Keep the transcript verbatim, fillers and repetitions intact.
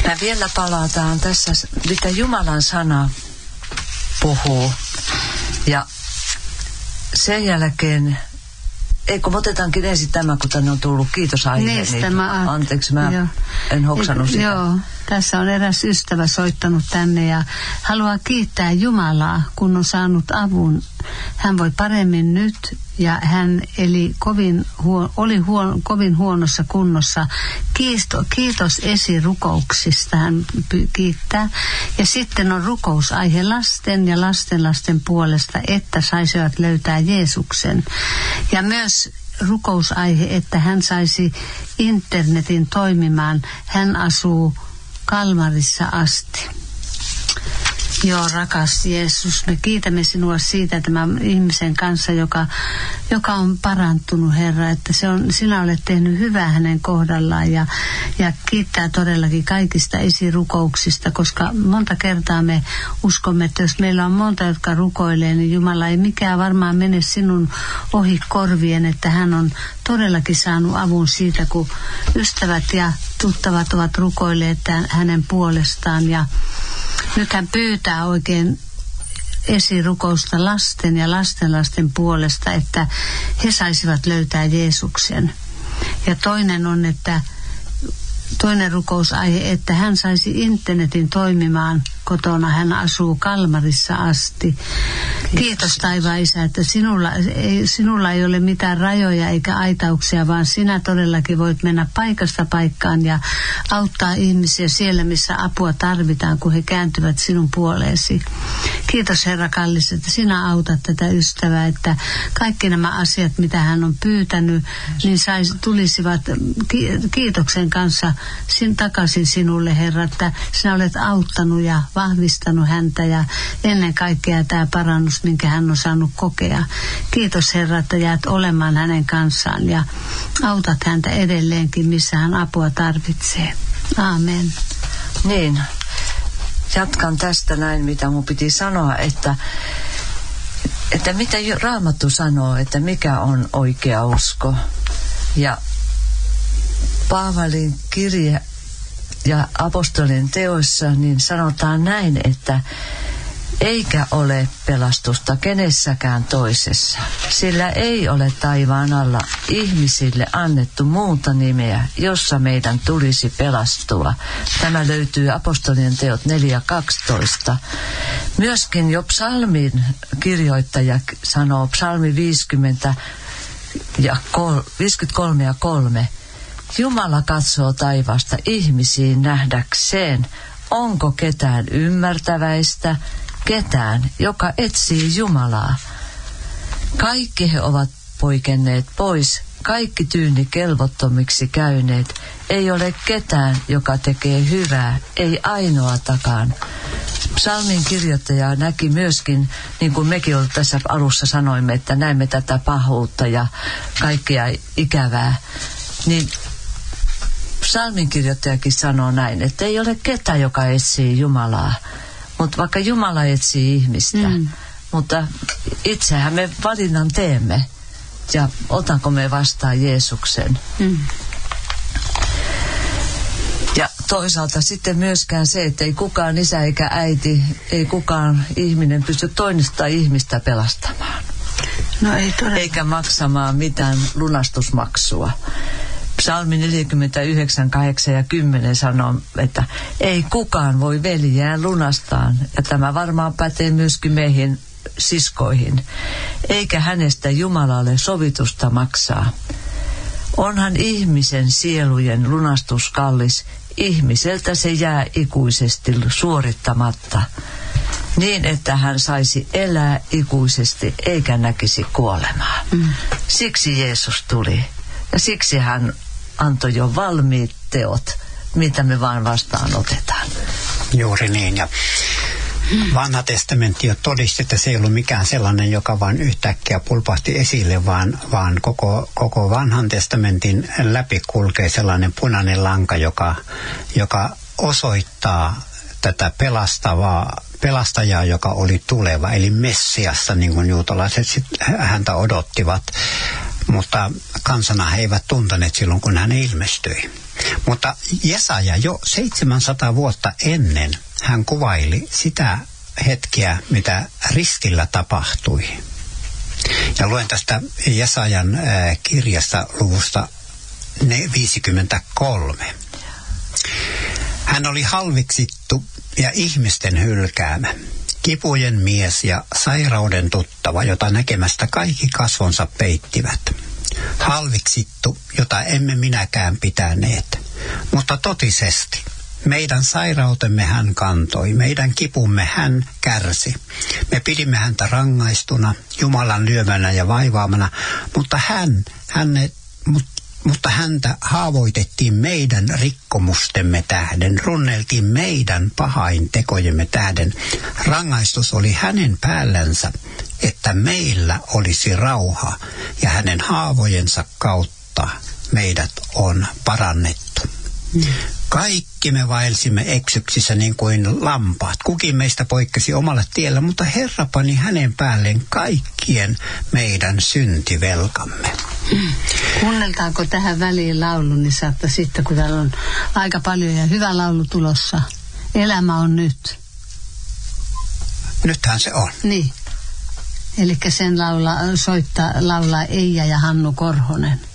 Me vielä palataan tässä, mitä Jumalan sana puhuu. Ja sen jälkeen, eikö me otetaankin ensin tämä, kun tänne on tullut kiitosaihe. Niin, niin mä anteeksi, mä joo. en hoksannut sitä. Joo, tässä on eräs ystävä soittanut tänne ja haluaa kiittää Jumalaa, kun on saanut avun. Hän voi paremmin nyt ja hän eli kovin huo, oli huo, kovin huonossa kunnossa. Kiisto, kiitos esirukouksista, hän kiittää. Ja sitten on rukousaihe lasten ja lastenlasten puolesta, että saisivat löytää Jeesuksen. Ja myös rukousaihe, että hän saisi internetin toimimaan. Hän asuu Kalmarissa asti. Joo, rakas Jeesus, me kiitämme sinua siitä tämän ihmisen kanssa, joka, joka on parantunut, Herra, että se on, sinä olet tehnyt hyvää hänen kohdallaan ja, ja kiittää todellakin kaikista esirukouksista, koska monta kertaa me uskomme, että jos meillä on monta, jotka rukoilee, niin Jumala ei mikään varmaan mene sinun ohi korvien, että hän on todellakin saanut avun siitä, kun ystävät ja tuttavat ovat rukoilleet hänen puolestaan ja nyt hän pyytää oikein esirukousta lasten ja lastenlasten puolesta, että he saisivat löytää Jeesuksen. Ja toinen on, että toinen rukousaihe, että hän saisi internetin toimimaan kotona. Hän asuu Kalmarissa asti. Kiitos taivaan Isä, että sinulla ei, sinulla ei ole mitään rajoja eikä aitauksia, vaan sinä todellakin voit mennä paikasta paikkaan ja auttaa ihmisiä siellä, missä apua tarvitaan, kun he kääntyvät sinun puoleesi. Kiitos Herra kallis, että sinä autat tätä ystävää, että kaikki nämä asiat, mitä hän on pyytänyt, niin sais, tulisivat kiitoksen kanssa sin, takaisin sinulle, Herra, että sinä olet auttanut ja vahvistanut häntä ja ennen kaikkea tämä parannus, minkä hän on saanut kokea. Kiitos Herra, että jäät olemaan hänen kanssaan ja autat häntä edelleenkin, missä hän apua tarvitsee. Aamen. Niin, jatkan tästä näin, mitä mun piti sanoa, että, että mitä Raamattu sanoo, että mikä on oikea usko. Ja Paavalin kirje ja apostolien teoissa niin sanotaan näin, että eikä ole pelastusta kenessäkään toisessa, sillä ei ole taivaan alla ihmisille annettu muuta nimeä, jossa meidän tulisi pelastua. Tämä löytyy apostolien teot neljä kaksitoista. Myöskin jo psalmin kirjoittaja sanoo, psalmi viisikymmentä ja viisikymmentäkolme ja kolme. Jumala katsoo taivaasta ihmisiin nähdäkseen, onko ketään ymmärtäväistä, ketään, joka etsii Jumalaa. Kaikki he ovat poikenneet pois, kaikki tyyni kelvottomiksi käyneet. Ei ole ketään, joka tekee hyvää, ei ainoatakaan. Psalmin kirjoittaja näki myöskin, niin kuin mekin tässä alussa sanoimme, että näemme tätä pahuutta ja kaikkea ikävää, niin psalmin kirjoittajakin sanoo näin, että ei ole ketään, joka etsii Jumalaa. Mutta vaikka Jumala etsii ihmistä, mm. mutta itsehän me valinnan teemme. Ja otanko me vastaan Jeesuksen. Mm. Ja toisaalta sitten myöskään se, että ei kukaan isä eikä äiti, ei kukaan ihminen pysty toista ihmistä pelastamaan. No ei todella. Eikä maksamaan mitään lunastusmaksua. Psalmi neljäkymmentäyhdeksän, kahdeksan ja kymmenen sanoo, että ei kukaan voi veljään lunastaan. Ja tämä varmaan pätee myöskin meihin siskoihin. Eikä hänestä Jumalalle sovitusta maksaa. Onhan ihmisen sielujen lunastus kallis. Ihmiseltä se jää ikuisesti suorittamatta. Niin, että hän saisi elää ikuisesti eikä näkisi kuolemaa. Mm. Siksi Jeesus tuli. Ja siksi hän antoi jo valmiit teot, mitä me vaan vastaan otetaan. Juuri niin. Ja Vanha testamentti jo todisti, että se ei ollut mikään sellainen, joka vain yhtäkkiä pulpahti esille, vaan, vaan koko, koko vanhan testamentin läpi kulkee sellainen punainen lanka, joka, joka osoittaa tätä pelastavaa, pelastajaa, joka oli tuleva, eli Messiassa, niin kuin juutalaiset sit häntä odottivat. mutta kansana he eivät tunteneet silloin, kun hän ilmestyi. Mutta Jesaja jo seitsemänsataa vuotta ennen hän kuvaili sitä hetkeä, mitä ristillä tapahtui. Ja luen tästä Jesajan äh, kirjasta luvusta viisikymmentäkolme. Hän oli halveksittu ja ihmisten hylkäämä, kipujen mies ja sairauden tuttava, jota näkemästä kaikki kasvonsa peittivät. Halveksittu, jota emme minäkään pitäneet, mutta totisesti. Meidän sairautemme hän kantoi, meidän kipumme hän kärsi. Me pidimme häntä rangaistuna, Jumalan lyömänä ja vaivaamana, mutta hän, hänet, mut, mutta häntä haavoitettiin meidän rikkomustemme tähden, runneltiin meidän pahain tekojemme tähden. Rangaistus oli hänen päällänsä, että meillä olisi rauha, ja hänen haavojensa kautta meidät on parannettu. Mm. Kaikki me vaelsimme eksyksissä niin kuin lampaat. Kukin meistä poikkesi omalla tiellä, mutta Herra pani hänen päälleen kaikkien meidän syntivelkamme. Hmm. Kuunneltaanko tähän väliin laulu, niin saatte sitten, kun täällä on aika paljon ja hyvä laulu tulossa. Elämä on nyt. Nythän se on. Niin. Eli sen laula, soittaa, laulaa Eija ja Hannu Korhonen.